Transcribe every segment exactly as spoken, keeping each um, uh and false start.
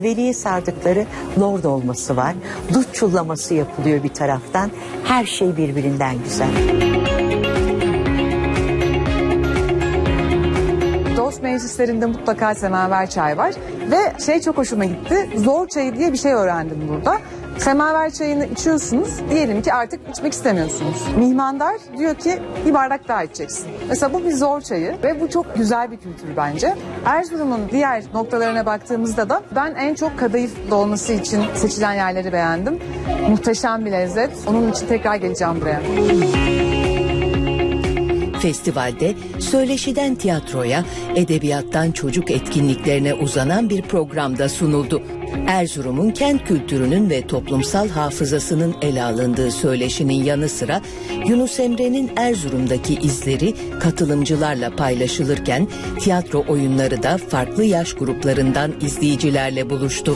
Veli'ye sardıkları lord olması var. Dut çullaması yapılıyor bir taraftan. Her şey birbirinden güzel. Dost meclislerinde mutlaka semaver çay var. Ve şey çok hoşuma gitti. Zor çayı diye bir şey öğrendim burada. Semaver çayını içiyorsunuz. Diyelim ki artık içmek istemiyorsunuz. Mihmandar diyor ki bir bardak daha içeceksin. Mesela bu bir zor çayı ve bu çok güzel bir kültür bence. Erzurum'un diğer noktalarına baktığımızda da ben en çok kadayıf dolması için seçilen yerleri beğendim. Muhteşem bir lezzet. Onun için tekrar geleceğim buraya. Festivalde söyleşiden tiyatroya, edebiyattan çocuk etkinliklerine uzanan bir programda sunuldu. Erzurum'un kent kültürünün ve toplumsal hafızasının ele alındığı söyleşinin yanı sıra Yunus Emre'nin Erzurum'daki izleri katılımcılarla paylaşılırken tiyatro oyunları da farklı yaş gruplarından izleyicilerle buluştu.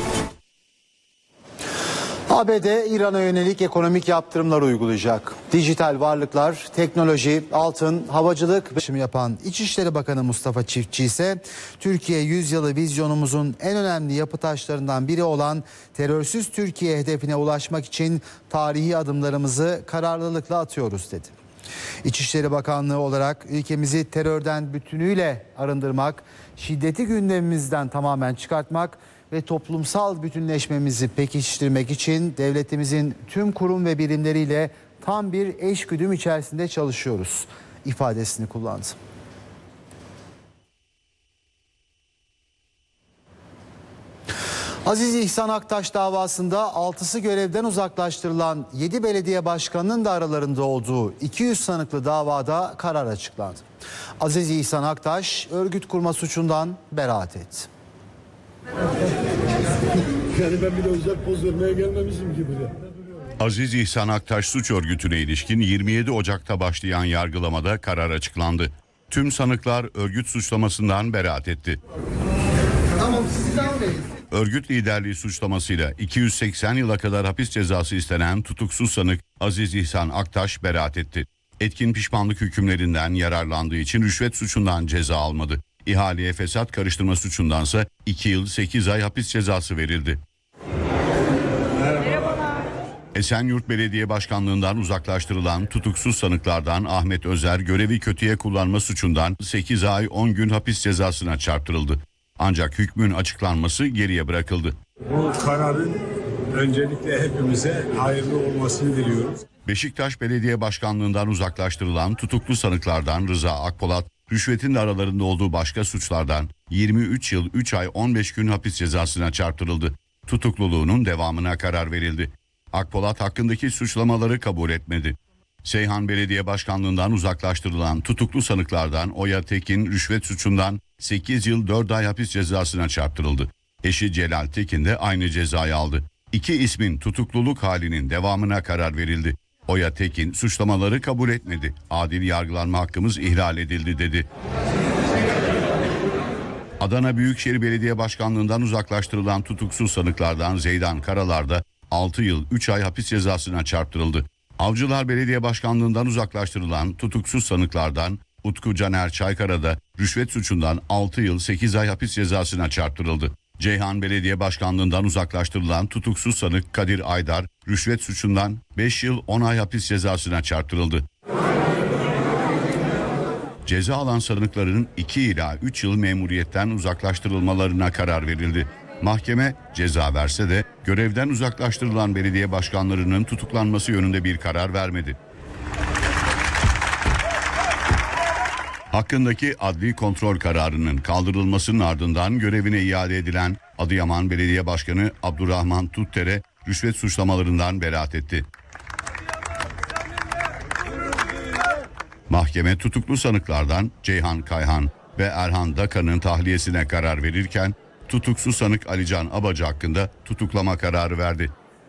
A B D İran'a yönelik ekonomik yaptırımlar uygulayacak. Dijital varlıklar, teknoloji, altın, havacılık ve yapan İçişleri Bakanı Mustafa Çiftçi ise Türkiye yüzyılı vizyonumuzun en önemli yapı taşlarından biri olan terörsüz Türkiye hedefine ulaşmak için tarihi adımlarımızı kararlılıkla atıyoruz dedi. İçişleri Bakanlığı olarak ülkemizi terörden bütünüyle arındırmak, şiddeti gündemimizden tamamen çıkartmak ve toplumsal bütünleşmemizi pekiştirmek için devletimizin tüm kurum ve birimleriyle tam bir eşgüdüm içerisinde çalışıyoruz ifadesini kullandı. Aziz İhsan Aktaş davasında altısı görevden uzaklaştırılan yedi belediye başkanının da aralarında olduğu iki yüz sanıklı davada karar açıklandı. Aziz İhsan Aktaş örgüt kurma suçundan beraat etti. Yani ben bile özel poz vermeye gelmemişim gibi. Aziz İhsan Aktaş suç örgütüne ilişkin yirmi yedi Ocak'ta başlayan yargılamada karar açıklandı. Tüm sanıklar örgüt suçlamasından beraat etti. Örgüt liderliği suçlamasıyla iki yüz seksen yıla kadar hapis cezası istenen tutuksuz sanık Aziz İhsan Aktaş beraat etti. Etkin pişmanlık hükümlerinden yararlandığı için rüşvet suçundan ceza almadı. İhaleye fesat karıştırma suçundansa iki yıl sekiz ay hapis cezası verildi. Esenyurt Belediye Başkanlığından uzaklaştırılan tutuksuz sanıklardan Ahmet Özer görevi kötüye kullanma suçundan sekiz ay on gün hapis cezasına çarptırıldı. Ancak hükmün açıklanması geriye bırakıldı. Bu kararın öncelikle hepimize hayırlı olmasını diliyoruz. Beşiktaş Belediye Başkanlığından uzaklaştırılan tutuklu sanıklardan Rıza Akpolat, rüşvetin de aralarında olduğu başka suçlardan yirmi üç yıl üç ay on beş gün hapis cezasına çarptırıldı. Tutukluluğunun devamına karar verildi. Akpolat hakkındaki suçlamaları kabul etmedi. Seyhan Belediye Başkanlığından uzaklaştırılan tutuklu sanıklardan Oya Tekin rüşvet suçundan sekiz yıl dört ay hapis cezasına çarptırıldı. Eşi Celal Tekin de aynı cezayı aldı. İki ismin tutukluluk halinin devamına karar verildi. Oya Tekin suçlamaları kabul etmedi. Adil yargılanma hakkımız ihlal edildi dedi. Adana Büyükşehir Belediye Başkanlığından uzaklaştırılan tutuksuz sanıklardan Zeydan Karalar da altı yıl üç ay hapis cezasına çarptırıldı. Avcılar Belediye Başkanlığından uzaklaştırılan tutuksuz sanıklardan Utku Caner Çaykara da rüşvet suçundan altı yıl sekiz ay hapis cezasına çarptırıldı. Ceyhan Belediye Başkanlığından uzaklaştırılan tutuksuz sanık Kadir Aydar rüşvet suçundan beş yıl on ay hapis cezasına çarptırıldı. Ceza alan sanıkların iki ila üç yıl memuriyetten uzaklaştırılmalarına karar verildi. Mahkeme ceza verse de görevden uzaklaştırılan belediye başkanlarının tutuklanması yönünde bir karar vermedi. Hakkındaki adli kontrol kararının kaldırılmasının ardından görevine iade edilen Adıyaman Belediye Başkanı Abdurrahman Tutter'e rüşvet suçlamalarından beraat etti. Mahkeme tutuklu sanıklardan Ceyhan Kayhan ve Erhan Dakan'ın tahliyesine karar verirken tutuksuz sanık Alican Abacı hakkında tutuklama kararı verdi.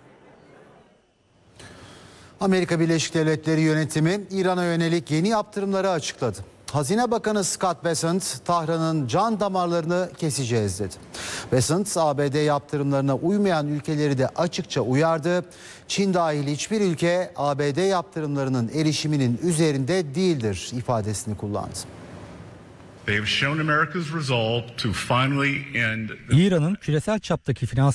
Amerika Birleşik Devletleri yönetimi İran'a yönelik yeni yaptırımları açıkladı. Hazine Bakanı Scott Bessent, Tahran'ın can damarlarını keseceğiz dedi. Bessent, A B D yaptırımlarına uymayan ülkeleri de açıkça uyardı. Çin dahil hiçbir ülke A B D yaptırımlarının erişiminin üzerinde değildir ifadesini kullandı. They have shown America's resolve to finally end İran'ın küresel çaptaki finans